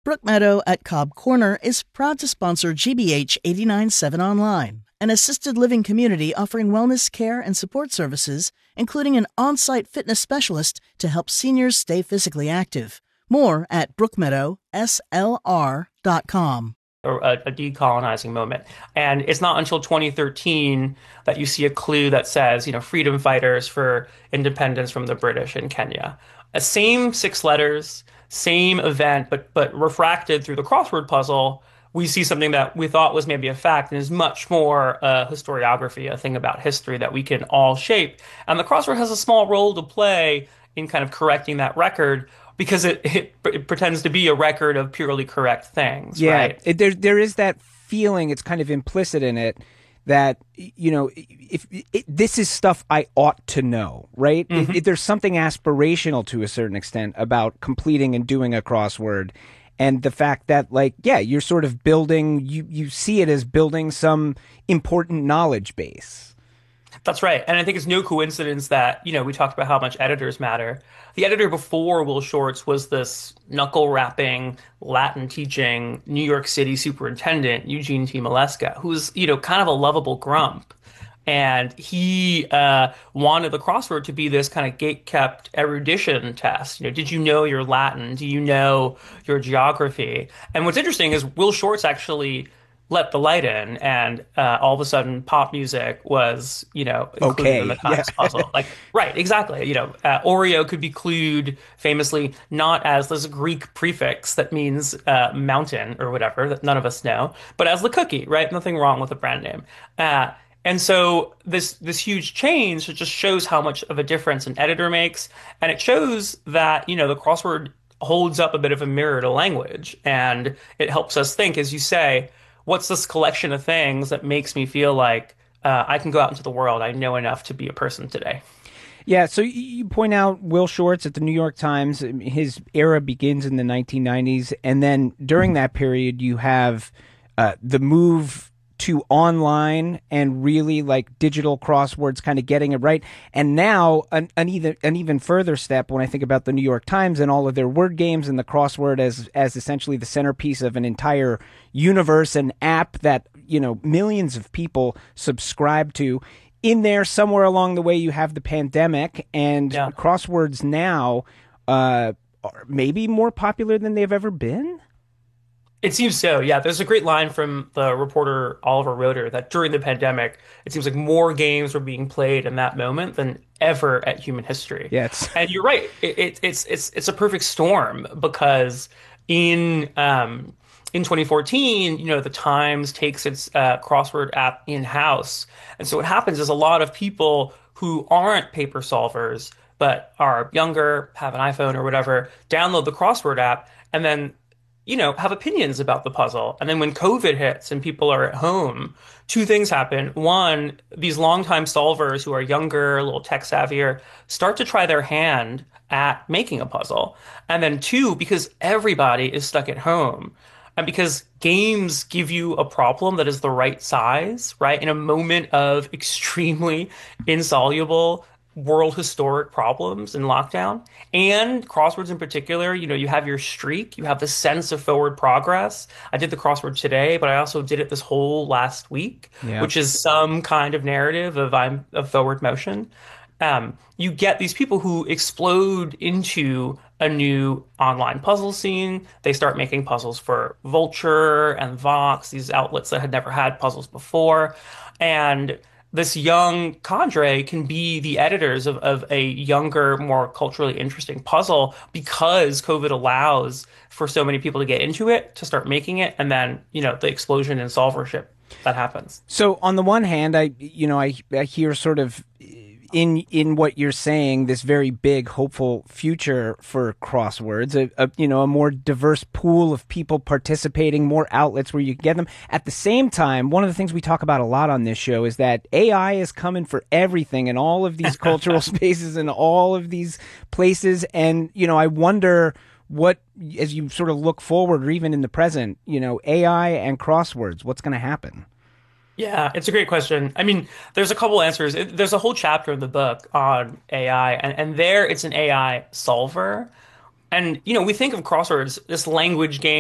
Brook Meadow at Cobb Corner is proud to sponsor GBH 89.7 Online, an assisted living community offering wellness care and support services, including an on-site fitness specialist to help seniors stay physically active. More at brookmeadowslr.com. A decolonizing moment. And it's not until 2013 that you see a clue that says, freedom fighters for independence from the British in Kenya. A same six letters, same event, but refracted through the crossword puzzle, we see something that we thought was maybe a fact and is much more historiography, a thing about history that we can all shape. And the crossword has a small role to play in kind of correcting that record, because it pretends to be a record of purely correct things, right? There is that feeling, it's kind of implicit in it, that, if this is stuff I ought to know, right? Mm-hmm. If there's something aspirational to a certain extent about completing and doing a crossword. And the fact that, you're sort of building, you see it as building some important knowledge base. That's right. And I think it's no coincidence that, we talked about how much editors matter. The editor before Will Shortz was this knuckle-rapping, Latin-teaching New York City superintendent, Eugene T. Maleska, who's, kind of a lovable grump. And he wanted the crossword to be this kind of gate-kept erudition test. Did you know your Latin? Do you know your geography? And what's interesting is Will Shortz actually let the light in, and all of a sudden pop music was, included in the Times puzzle. Right, exactly. Oreo could be clued famously not as this Greek prefix that means mountain or whatever that none of us know, but as the cookie, right? Nothing wrong with the brand name. And so this huge change just shows how much of a difference an editor makes, and it shows that, the crossword holds up a bit of a mirror to language, and it helps us think, as you say, what's this collection of things that makes me feel like I can go out into the world, I know enough to be a person today? Yeah, so you point out Will Shortz at the New York Times. His era begins in the 1990s, and then during that period you have the move to online and really digital crosswords kind of getting it right. And now an even further step when I think about the New York Times and all of their word games and the crossword as essentially the centerpiece of an entire universe and app that, millions of people subscribe to. In there somewhere along the way you have the pandemic, and crosswords now are maybe more popular than they've ever been. It seems so, yeah. There's a great line from the reporter Oliver Roeder that during the pandemic, it seems like more games were being played in that moment than ever at human history. Yeah, and you're right. It's a perfect storm, because in 2014, the Times takes its crossword app in-house, and so what happens is a lot of people who aren't paper solvers but are younger, have an iPhone or whatever, download the crossword app, and then have opinions about the puzzle. And then when COVID hits and people are at home, two things happen. One, these longtime solvers who are younger, a little tech savvier, start to try their hand at making a puzzle. And then two, because everybody is stuck at home, and because games give you a problem that is the right size, right? In a moment of extremely insoluble world historic problems in lockdown, and crosswords in particular, you have your streak, you have the sense of forward progress. I did the crossword today, but I also did it this whole last week, which is some kind of narrative of forward motion. You get these people who explode into a new online puzzle scene. They start making puzzles for Vulture and Vox, these outlets that had never had puzzles before. And this young cadre can be the editors of a younger, more culturally interesting puzzle, because COVID allows for so many people to get into it, to start making it, and then, the explosion in solvership that happens. So on the one hand, I hear sort of in what you're saying, this very big, hopeful future for crosswords, a more diverse pool of people participating, more outlets where you can get them. At the same time, one of the things we talk about a lot on this show is that AI is coming for everything in all of these cultural spaces and all of these places. And, I wonder what, as you sort of look forward or even in the present, AI and crosswords, what's going to happen? Yeah, it's a great question. I mean, there's a couple answers. There's a whole chapter in the book on AI, and there it's an AI solver. And, we think of crosswords, this language game